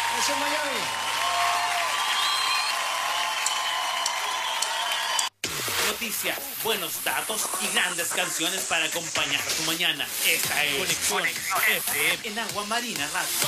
Eso es Miami. Noticias, buenos datos y grandes canciones para acompañar tu mañana. Esta es Conexión FM en Agua Marina Radio.